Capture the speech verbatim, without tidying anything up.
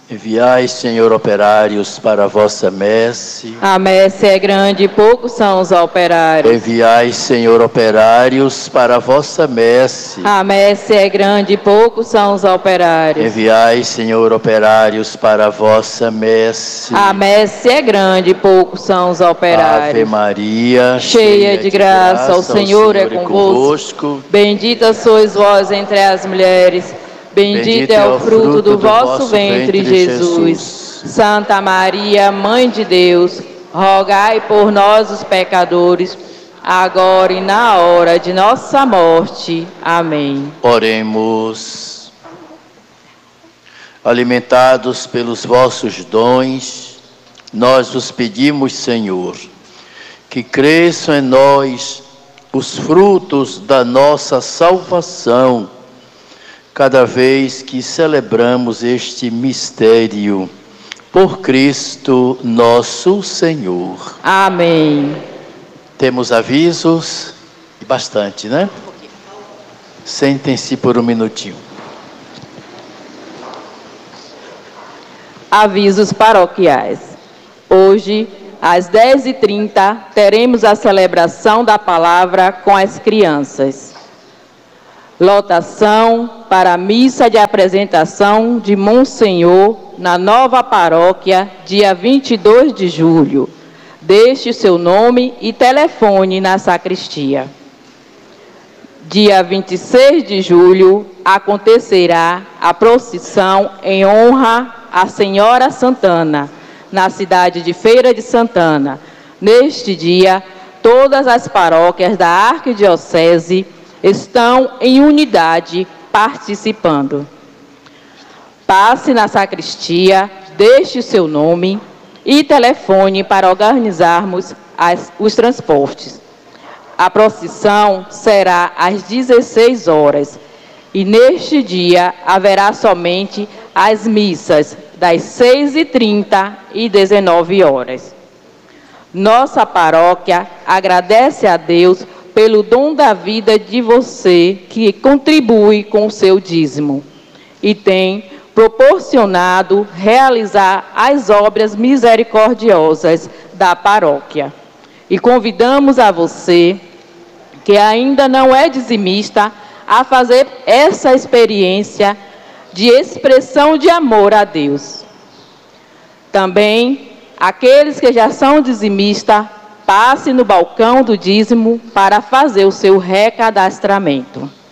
Enviai, Senhor, operários para a vossa messe. A messe é grande e poucos são os operários. Enviai, Senhor, operários para a vossa messe. A messe é grande e poucos são os operários. Enviai, Senhor, operários para a vossa messe. A messe é grande e poucos são os operários. Ave Maria, cheia de graça, o Senhor é convosco. Bendita sois vós entre as mulheres. Bendito é o fruto do vosso ventre, Jesus. Santa Maria, Mãe de Deus, rogai por nós, os pecadores, agora e na hora de nossa morte. Amém. Oremos. Alimentados pelos vossos dons, nós vos pedimos, Senhor, que cresçam em nós os frutos da nossa salvação, cada vez que celebramos este mistério, por Cristo nosso Senhor. Amém. Temos avisos, bastante, né? Sentem-se por um minutinho. Avisos paroquiais. Hoje, às dez e trinta, teremos a celebração da palavra com as crianças. Lotação para a missa de apresentação de Monsenhor na nova paróquia, dia vinte e dois de julho. Deixe seu nome e telefone na sacristia. Dia vinte e seis de julho, acontecerá a procissão em honra à Senhora Santana, na cidade de Feira de Santana. Neste dia, todas as paróquias da Arquidiocese estão em unidade participando. Passe na sacristia, deixe seu nome e telefone para organizarmos as, os transportes. A procissão será às dezesseis horas e neste dia haverá somente as missas das seis e trinta e dezenove horas. Nossa paróquia agradece a Deus pelo dom da vida de você que contribui com o seu dízimo e tem proporcionado realizar as obras misericordiosas da paróquia. E convidamos a você, que ainda não é dizimista, a fazer essa experiência de expressão de amor a Deus. Também, aqueles que já são dizimistas, passe no balcão do dízimo para fazer o seu recadastramento.